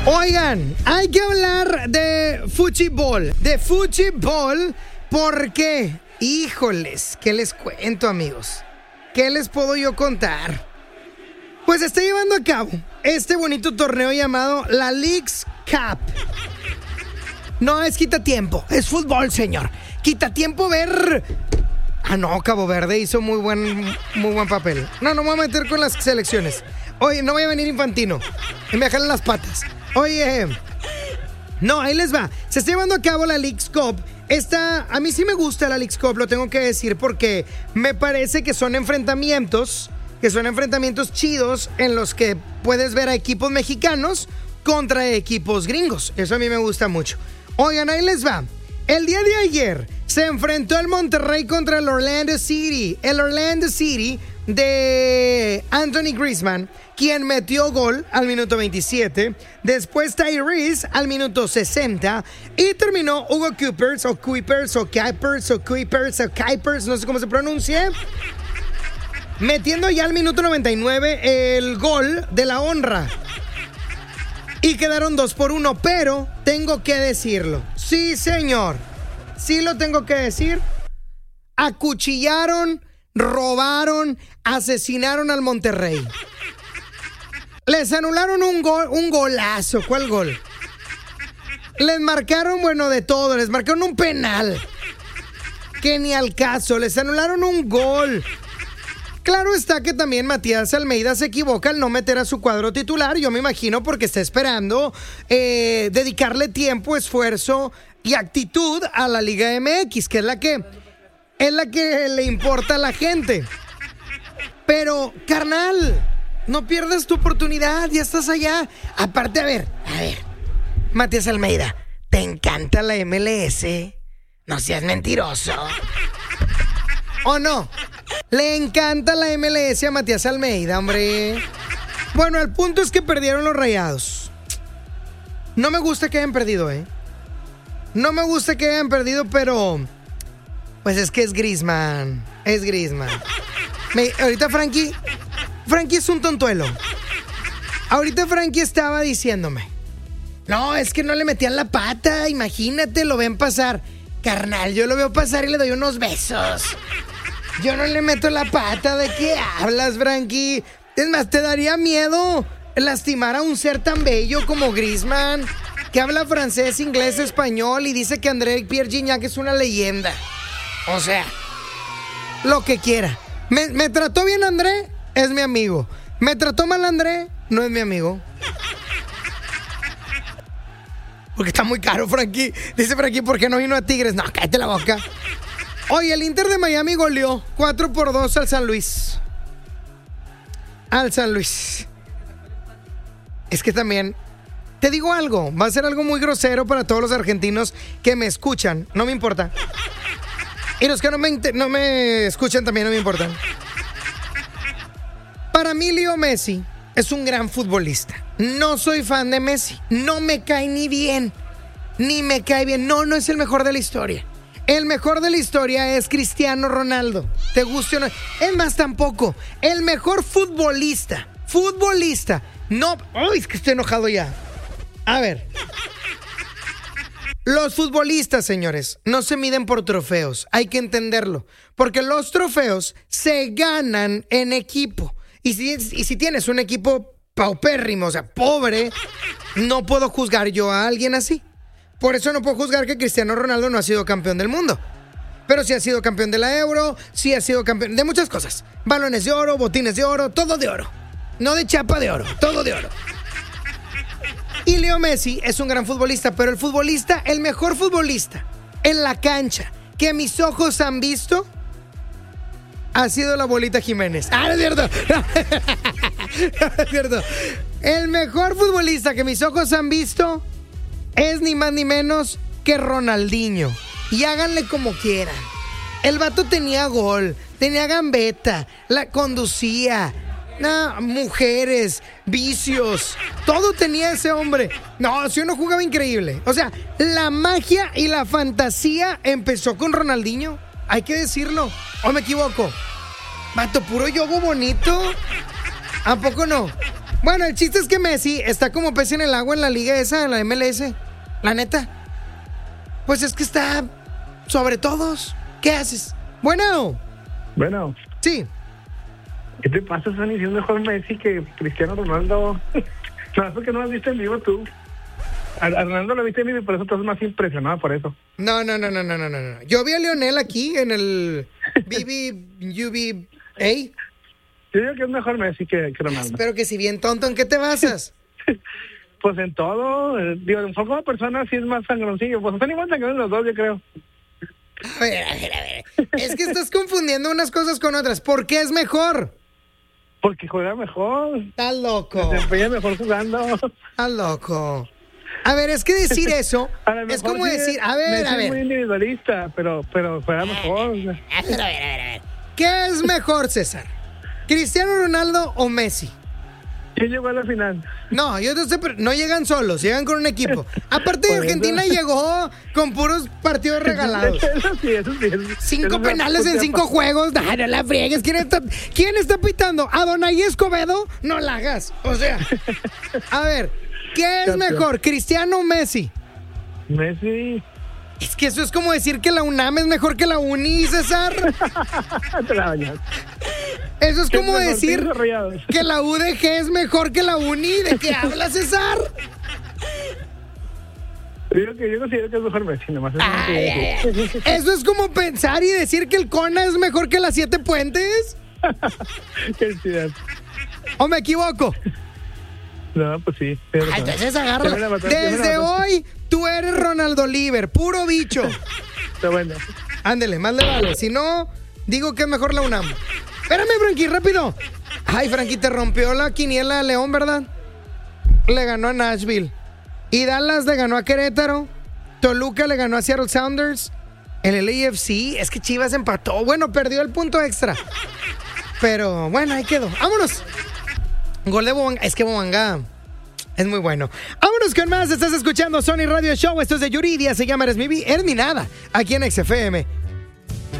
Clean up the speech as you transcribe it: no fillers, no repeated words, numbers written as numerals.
Oigan, hay que hablar de fútbol. De fútbol, ¿por qué? Híjoles, ¿qué les cuento, amigos? ¿Qué les puedo yo contar? Pues está llevando a cabo este bonito torneo llamado la Leagues Cup. No es quitatiempo, es fútbol, señor. Quitatiempo ver... no, Cabo Verde hizo muy buen papel. No me voy a meter con las selecciones. Oye, no voy a venir Infantino. Me jalan las patas. Oye, no, ahí les va. Se está llevando a cabo la Leagues Cup. A mí sí me gusta la Leagues Cup, lo tengo que decir, porque me parece que son enfrentamientos chidos en los que puedes ver a equipos mexicanos contra equipos gringos. Eso a mí me gusta mucho. Oigan, ahí les va. El día de ayer se enfrentó el Monterrey contra el Orlando City. El Orlando City de Anthony Griezmann, quien metió gol al minuto 27. Después Tyrese al minuto 60. Y terminó Hugo Kuipers, no sé cómo se pronuncia, metiendo ya al minuto 99 el gol de la honra. Y quedaron 2-1, pero tengo que decirlo. Sí, señor. Sí lo tengo que decir. Acuchillaron, robaron, asesinaron al Monterrey. Les anularon un golazo. ¿Cuál gol? Les marcaron, de todo. Les marcaron un penal. Que ni al caso. Les anularon un gol. Claro está que también Matías Almeida se equivoca al no meter a su cuadro titular. Yo me imagino porque está esperando dedicarle tiempo, esfuerzo y actitud a la Liga MX, que es la que le importa a la gente. Pero, carnal, no pierdas tu oportunidad, ya estás allá. Aparte, a ver, Matías Almeida, ¿te encanta la MLS? No seas mentiroso. ¿O no? Le encanta la MLS a Matías Almeida, hombre. Bueno, el punto es que perdieron los Rayados. No me gusta que hayan perdido, No me gusta que hayan perdido, pero... pues es que es Griezmann. Ahorita Frankie es un tontuelo. Ahorita Frankie estaba diciéndome: no, es que no le metían la pata. Imagínate, lo ven pasar. Carnal, yo lo veo pasar y le doy unos besos. Yo no le meto la pata. ¿De qué hablas, Frankie? Es más, ¿te daría miedo lastimar a un ser tan bello como Griezmann, que habla francés, inglés, español y dice que André Pierre Gignac es una leyenda? O sea, lo que quiera. ¿Me trató bien André? Es mi amigo. ¿Me trató mal André? No es mi amigo. Porque está muy caro, Frankie. Dice Frankie, ¿por qué no vino a Tigres? No, cállate la boca. Oye, el Inter de Miami goleó 4-2 al San Luis. Es que también, te digo algo, va a ser algo muy grosero para todos los argentinos que me escuchan. No me importa. Y los que no me escuchan también no me importan. Para mí, Leo Messi es un gran futbolista. No soy fan de Messi. No me cae ni bien, ni me cae bien. No es el mejor de la historia. El mejor de la historia es Cristiano Ronaldo. ¿Te guste o no? Es más, tampoco. El mejor futbolista. No. ¡Ay, es que estoy enojado ya! A ver. Los futbolistas, señores, no se miden por trofeos. Hay que entenderlo. Porque los trofeos se ganan en equipo. Y si tienes un equipo paupérrimo, o sea, pobre, no puedo juzgar yo a alguien así. Por eso no puedo juzgar que Cristiano Ronaldo no ha sido campeón del mundo. Pero sí ha sido campeón de la Euro, sí ha sido campeón de muchas cosas. Balones de oro, botines de oro, todo de oro. No de chapa de oro, todo de oro. Y Leo Messi es un gran futbolista, pero el mejor futbolista en la cancha que mis ojos han visto ha sido la Bolita Jiménez. No es cierto. No es cierto. El mejor futbolista que mis ojos han visto es ni más ni menos que Ronaldinho. Y háganle como quieran. El vato tenía gol, tenía gambeta, la conducía. Mujeres, vicios, todo tenía ese hombre. No, si uno jugaba increíble. O sea, la magia y la fantasía empezó con Ronaldinho. Hay que decirlo. ¿O me equivoco? Vato, puro yogo bonito. ¿A poco no? Bueno, el chiste es que Messi está como pez en el agua en la liga esa, en la MLS. La neta. Pues es que está sobre todos. ¿Qué haces? Bueno. Sí. ¿Qué te pasa, Sonny? Si es mejor Messi que Cristiano Ronaldo. No, porque no lo has visto en vivo tú. A Ronaldo lo viste en vivo y por eso estás más impresionado por eso. No. Yo vi a Lionel aquí en el BBUBA. Yo digo que es mejor Messi que Ronaldo. Pero que si bien tonto, ¿en qué te basas? Pues en todo. Digo, en forma de persona sí es más sangroncillo. Pues están igual sangrones los dos, yo creo. A ver. Es que estás confundiendo unas cosas con otras. ¿Por qué es mejor? Porque juega mejor. Estás loco. Se desempeña mejor jugando. Estás loco. A ver, es que decir eso es como sí, decir, a ver. Es muy individualista, pero juega mejor. A ver. ¿Qué es mejor, César? ¿Cristiano Ronaldo o Messi? ¿Quién llegó a la final? No, yo no sé, pero no llegan solos, llegan con un equipo. Aparte de Argentina llegó con puros partidos regalados. Eso sí. 5 penales en 5 juegos. No la friegues. ¿Quién está pitando? ¿Adonai Escobedo? No la hagas. O sea, a ver, ¿qué es mejor, Cristiano o Messi? Messi. Es que eso es como decir que la UNAM es mejor que la Uni, César. Te la bañas. Eso es como decir que la UDG es mejor que la Uni. ¿De qué habla, César? Yo considero que es mejor Messi, nomás. Eso es como pensar y decir que el CONA es mejor que las 7 Puentes. Qué ciudad. ¿O me equivoco? No, pues sí. Entonces agárralo. Desde hoy, tú eres Ronaldo Oliver, puro bicho. Está bueno. Ándele, más le vale. Si no, digo que es mejor la UNAM. Espérame, Frankie, rápido. Ay, Frankie, te rompió la quiniela a León, ¿verdad? Le ganó a Nashville. Y Dallas le ganó a Querétaro. Toluca le ganó a Seattle Sounders. El LAFC, es que Chivas empató. Bueno, perdió el punto extra. Pero bueno, ahí quedó. ¡Vámonos! Gol de Bobanga. Es que Bobanga es muy bueno. Vámonos con más. Estás escuchando Sony Radio Show. Esto es de Yuridia. Se llama Eres mi nada. Aquí en XFM.